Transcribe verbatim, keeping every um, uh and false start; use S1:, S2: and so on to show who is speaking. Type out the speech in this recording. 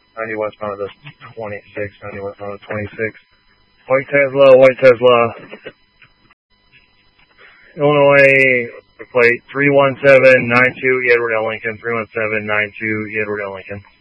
S1: ninety westbound of the twenty-six, ninety westbound of the twenty-six. White Tesla, white Tesla. Illinois plate three one seven nine two Edward L. Lincoln, three one seven nine two Edward L. Lincoln.